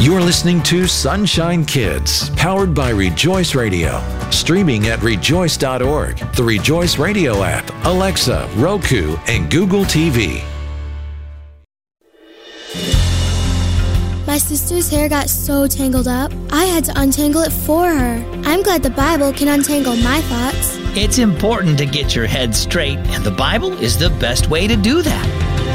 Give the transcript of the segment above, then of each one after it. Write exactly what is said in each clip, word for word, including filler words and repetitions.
You're listening to Sunshine Kids, powered by Rejoice Radio. Streaming at rejoice dot org, the Rejoice Radio app, Alexa, Roku, and Google T V. My sister's hair got so tangled up, I had to untangle it for her. I'm glad the Bible can untangle my thoughts. It's important to get your head straight, and the Bible is the best way to do that.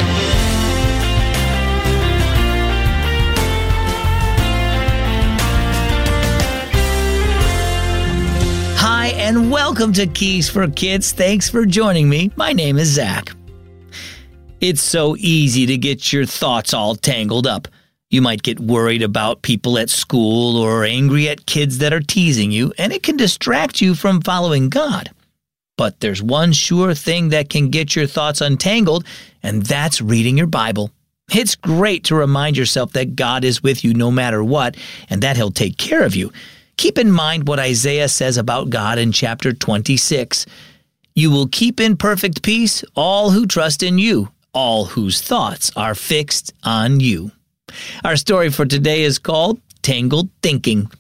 Hi, and welcome to Keys for Kids. Thanks for joining me. My name is Zach. It's so easy to get your thoughts all tangled up. You might get worried about people at school or angry at kids that are teasing you, and it can distract you from following God. But there's one sure thing that can get your thoughts untangled, and that's reading your Bible. It's great to remind yourself that God is with you no matter what, and that He'll take care of you. Keep in mind what Isaiah says about God in chapter twenty-six. You will keep in perfect peace all who trust in you, all whose thoughts are fixed on you. Our story for today is called Tangled Thinking.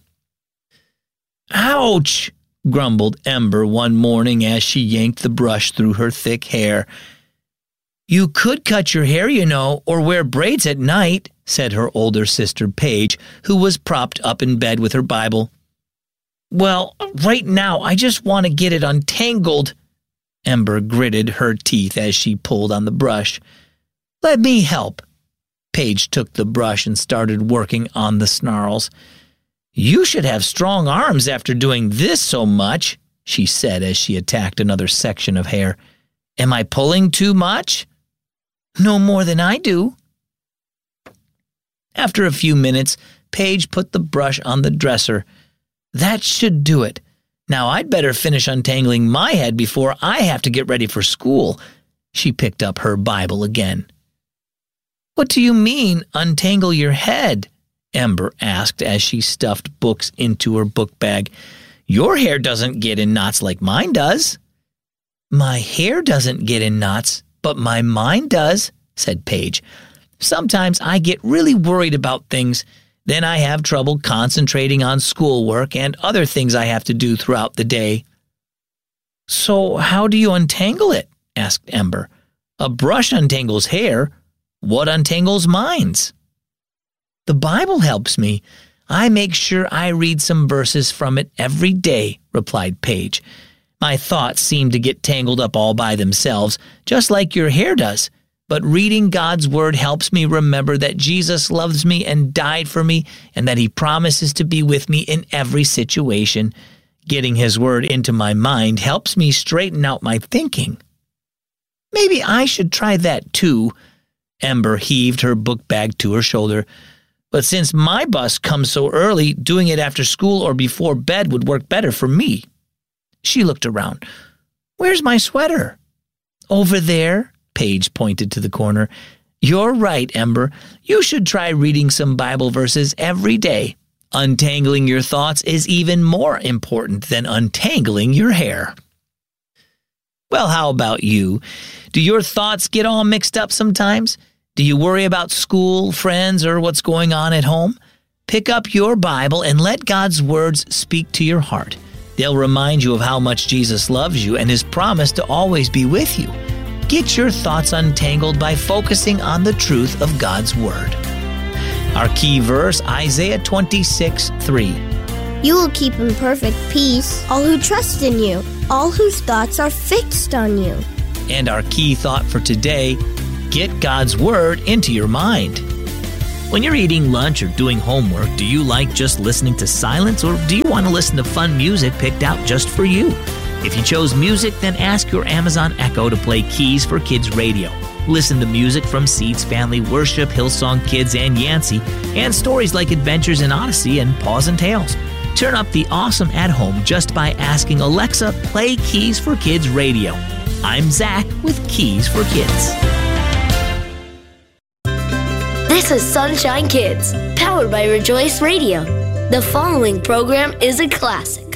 Ouch, grumbled Ember one morning as she yanked the brush through her thick hair. You could cut your hair, you know, or wear braids at night, said her older sister Paige, who was propped up in bed with her Bible. Well, right now, I just want to get it untangled. Ember gritted her teeth as she pulled on the brush. Let me help. Paige took the brush and started working on the snarls. You should have strong arms after doing this so much, she said as she attacked another section of hair. Am I pulling too much? No more than I do. After a few minutes, Paige put the brush on the dresser. That should do it. Now I'd better finish untangling my head before I have to get ready for school. She picked up her Bible again. What do you mean, untangle your head? Ember asked as she stuffed books into her book bag. Your hair doesn't get in knots like mine does. My hair doesn't get in knots, but my mind does, said Paige. Sometimes I get really worried about things. Then I have trouble concentrating on schoolwork and other things I have to do throughout the day. So how do you untangle it? Asked Ember. A brush untangles hair. What untangles minds? The Bible helps me. I make sure I read some verses from it every day, replied Paige. My thoughts seem to get tangled up all by themselves, just like your hair does. But reading God's Word helps me remember that Jesus loves me and died for me, and that He promises to be with me in every situation. Getting His Word into my mind helps me straighten out my thinking. Maybe I should try that too. Ember heaved her book bag to her shoulder. But since my bus comes so early, doing it after school or before bed would work better for me. She looked around. Where's my sweater? Over there, Paige pointed to the corner. You're right, Ember. You should try reading some Bible verses every day. Untangling your thoughts is even more important than untangling your hair. Well, how about you? Do your thoughts get all mixed up sometimes? Do you worry about school, friends, or what's going on at home? Pick up your Bible and let God's words speak to your heart. They'll remind you of how much Jesus loves you and His promise to always be with you. Get your thoughts untangled by focusing on the truth of God's Word. Our key verse, Isaiah twenty-six three. You will keep in perfect peace all who trust in you, all whose thoughts are fixed on you. And our key thought for today, get God's Word into your mind. When you're eating lunch or doing homework, do you like just listening to silence, or do you want to listen to fun music picked out just for you? If you chose music, then ask your Amazon Echo to play Keys for Kids Radio. Listen to music from Seeds Family Worship, Hillsong Kids, and Yancey, and stories like Adventures in Odyssey and Paws and Tales. Turn up the awesome at home just by asking Alexa, play Keys for Kids Radio. I'm Zach with Keys for Kids. This is Sunshine Kids, powered by Rejoice Radio. The following program is a classic.